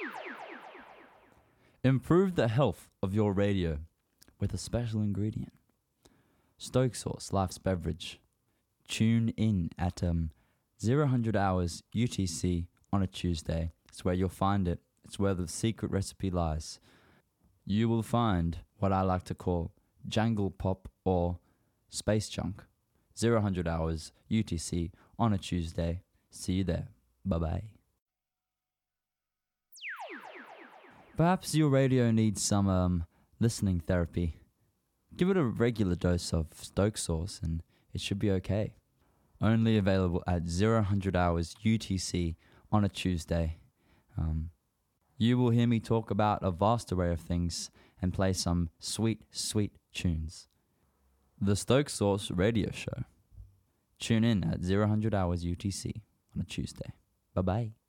Improve the health of your radio with a special ingredient. Stoke Sauce Life's Beverage. Tune in at 0000 hours UTC on a Tuesday. It's where you'll find it. It's where the secret recipe lies. You will find what I like to call jangle pop or space junk. 0000 hours UTC on a Tuesday. See you there. Bye-bye. Perhaps your radio needs some listening therapy. Give it a regular dose of Stoke Sauce and it should be okay. Only available at 0000 hours UTC on a Tuesday. You will hear me talk about a vast array of things and play some sweet, sweet tunes. The Stoke Sauce Radio Show. Tune in at 0000 hours UTC on a Tuesday. Bye-bye.